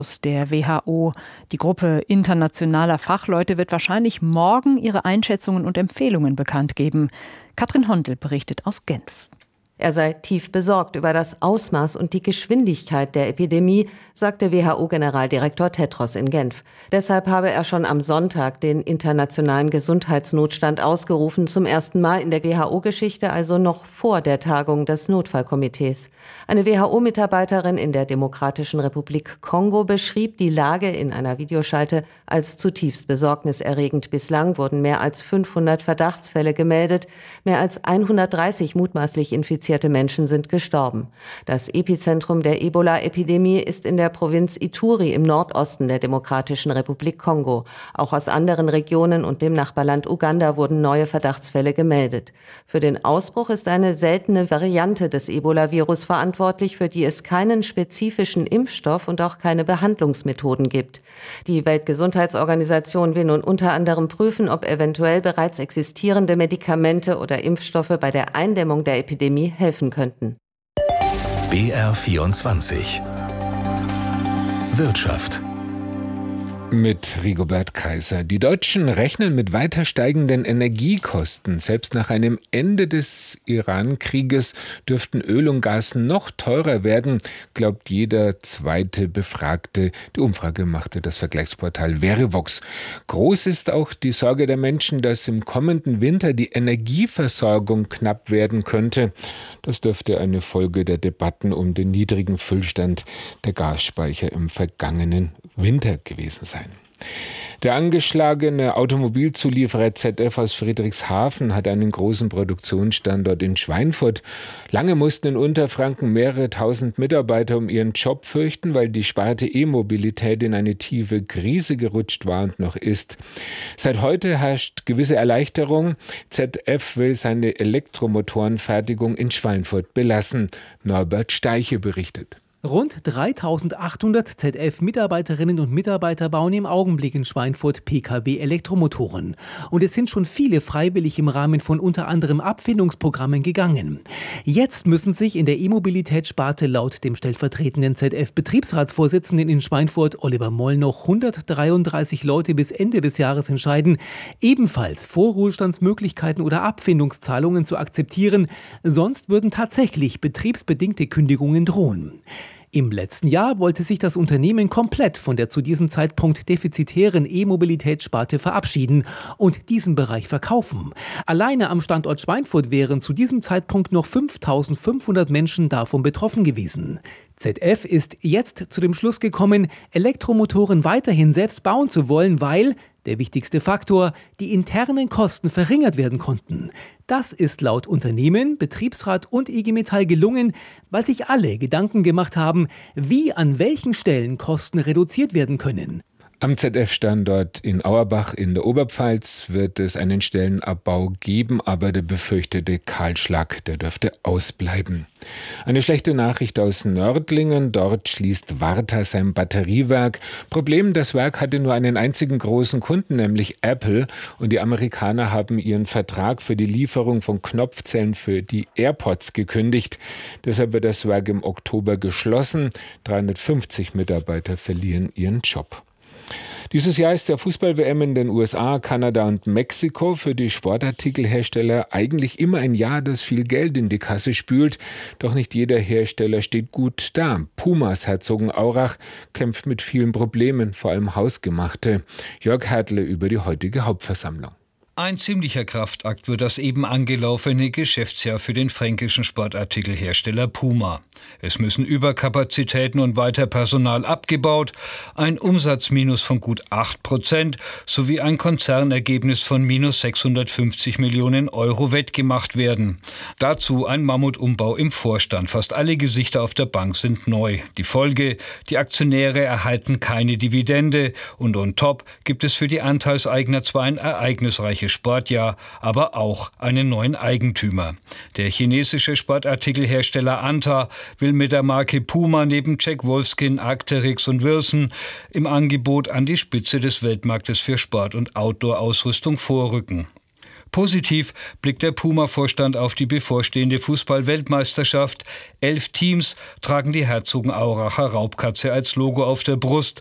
der WHO. Die Gruppe internationaler Fachleute wird wahrscheinlich morgen ihre Einschätzungen und Empfehlungen bekannt geben. Katrin Hondel berichtet aus Genf. Er sei tief besorgt über das Ausmaß und die Geschwindigkeit der Epidemie, sagte WHO-Generaldirektor Tedros in Genf. Deshalb habe er schon am Sonntag den internationalen Gesundheitsnotstand ausgerufen, zum ersten Mal in der WHO-Geschichte, also noch vor der Tagung des Notfallkomitees. Eine WHO-Mitarbeiterin in der Demokratischen Republik Kongo beschrieb die Lage in einer Videoschalte als zutiefst besorgniserregend. Bislang wurden mehr als 500 Verdachtsfälle gemeldet, mehr als 130 mutmaßlich infizierte Menschen sind gestorben. Das Epizentrum der Ebola-Epidemie ist in der Provinz Ituri im Nordosten der Demokratischen Republik Kongo. Auch aus anderen Regionen und dem Nachbarland Uganda wurden neue Verdachtsfälle gemeldet. Für den Ausbruch ist eine seltene Variante des Ebola-Virus verantwortlich, für die es keinen spezifischen Impfstoff und auch keine Behandlungsmethoden gibt. Die Weltgesundheitsorganisation will nun unter anderem prüfen, ob eventuell bereits existierende Medikamente oder Impfstoffe bei der Eindämmung der Epidemie helfen könnten. BR24 Wirtschaft mit Rigobert Kaiser. Die Deutschen rechnen mit weiter steigenden Energiekosten. Selbst nach einem Ende des Iran-Krieges dürften Öl und Gas noch teurer werden, glaubt jeder zweite Befragte. Die Umfrage machte das Vergleichsportal Verivox. Groß ist auch die Sorge der Menschen, dass im kommenden Winter die Energieversorgung knapp werden könnte. Das dürfte eine Folge der Debatten um den niedrigen Füllstand der Gasspeicher im vergangenen Winter gewesen sein. Der angeschlagene Automobilzulieferer ZF aus Friedrichshafen hat einen großen Produktionsstandort in Schweinfurt. Lange mussten in Unterfranken mehrere tausend Mitarbeiter um ihren Job fürchten, weil die Sparte E-Mobilität in eine tiefe Krise gerutscht war und noch ist. Seit heute herrscht gewisse Erleichterung. ZF will seine Elektromotorenfertigung in Schweinfurt belassen. Norbert Steiche berichtet. Rund 3.800 ZF-Mitarbeiterinnen und Mitarbeiter bauen im Augenblick in Schweinfurt Pkw-Elektromotoren. Und es sind schon viele freiwillig im Rahmen von unter anderem Abfindungsprogrammen gegangen. Jetzt müssen sich in der E-Mobilitätssparte laut dem stellvertretenden ZF-Betriebsratsvorsitzenden in Schweinfurt, Oliver Moll, noch 133 Leute bis Ende des Jahres entscheiden, ebenfalls Vorruhestandsmöglichkeiten oder Abfindungszahlungen zu akzeptieren. Sonst würden tatsächlich betriebsbedingte Kündigungen drohen. Im letzten Jahr wollte sich das Unternehmen komplett von der zu diesem Zeitpunkt defizitären E-Mobilitätssparte verabschieden und diesen Bereich verkaufen. Alleine am Standort Schweinfurt wären zu diesem Zeitpunkt noch 5.500 Menschen davon betroffen gewesen. ZF ist jetzt zu dem Schluss gekommen, Elektromotoren weiterhin selbst bauen zu wollen, weil, der wichtigste Faktor, die internen Kosten verringert werden konnten. Das ist laut Unternehmen, Betriebsrat und IG Metall gelungen, weil sich alle Gedanken gemacht haben, wie an welchen Stellen Kosten reduziert werden können. Am ZF-Standort in Auerbach in der Oberpfalz wird es einen Stellenabbau geben, aber der befürchtete Kahlschlag, der dürfte ausbleiben. Eine schlechte Nachricht aus Nördlingen, dort schließt Varta sein Batteriewerk. Problem, das Werk hatte nur einen einzigen großen Kunden, nämlich Apple, und die Amerikaner haben ihren Vertrag für die Lieferung von Knopfzellen für die AirPods gekündigt. Deshalb wird das Werk im Oktober geschlossen. 350 Mitarbeiter verlieren ihren Job. Dieses Jahr ist der Fußball-WM in den USA, Kanada und Mexiko für die Sportartikelhersteller eigentlich immer ein Jahr, das viel Geld in die Kasse spült. Doch nicht jeder Hersteller steht gut da. Pumas Herzogenaurach kämpft mit vielen Problemen, vor allem hausgemachte. Jörg Hertle über die heutige Hauptversammlung. Ein ziemlicher Kraftakt wird das eben angelaufene Geschäftsjahr für den fränkischen Sportartikelhersteller Puma. Es müssen Überkapazitäten und weiter Personal abgebaut, ein Umsatzminus von gut 8% sowie ein Konzernergebnis von minus 650 Millionen Euro wettgemacht werden. Dazu ein Mammutumbau im Vorstand. Fast alle Gesichter auf der Bank sind neu. Die Folge: die Aktionäre erhalten keine Dividende und on top gibt es für die Anteilseigner zwar ein ereignisreiches Sportjahr, aber auch einen neuen Eigentümer. Der chinesische Sportartikelhersteller Anta will mit der Marke Puma neben Jack Wolfskin, Arc'teryx und Wilson im Angebot an die Spitze des Weltmarktes für Sport- und Outdoor-Ausrüstung vorrücken. Positiv blickt der Puma-Vorstand auf die bevorstehende Fußball-Weltmeisterschaft. 11 Teams tragen die Herzogenauracher Raubkatze als Logo auf der Brust.